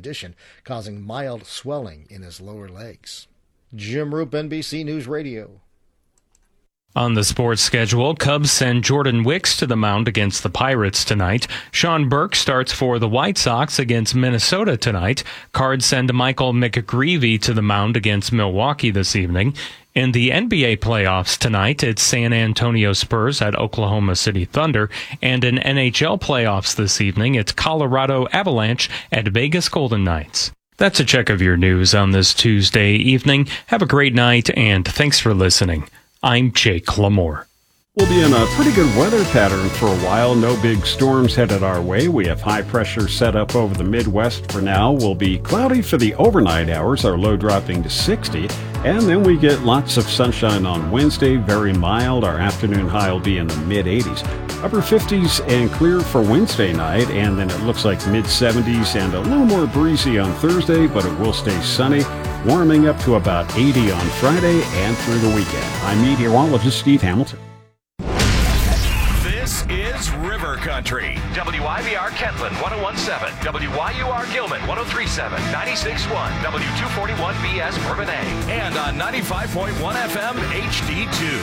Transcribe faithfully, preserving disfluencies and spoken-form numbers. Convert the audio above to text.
condition, causing mild swelling in his lower legs. Jim Roop, N B C News Radio. On the sports schedule, Cubs send Jordan Wicks to the mound against the Pirates tonight. Sean Burke starts for the White Sox against Minnesota tonight. Cards send Michael McGreevy to the mound against Milwaukee this evening. In the N B A playoffs tonight, it's San Antonio Spurs at Oklahoma City Thunder. And in N H L playoffs this evening, it's Colorado Avalanche at Vegas Golden Knights. That's a check of your news on this Tuesday evening. Have a great night, and thanks for listening. I'm Jake Lamore. We'll be in a pretty good weather pattern for a while. No big storms headed our way. We have high pressure set up over the Midwest for now. We'll be cloudy for the overnight hours, our low dropping to sixty. And then we get lots of sunshine on Wednesday, very mild. Our afternoon high will be in the mid eighties. Upper fifties and clear for Wednesday night, and then it looks like mid seventies and a little more breezy on Thursday, but it will stay sunny, warming up to about eighty on Friday and through the weekend. I'm meteorologist Steve Hamilton. This is River Country. W I V R Kentland one oh one point seven, W Y U R Gilman one oh three point seven, ninety-six point one, W two forty-one B S Bourbonnais, and on ninety-five point one F M H D two.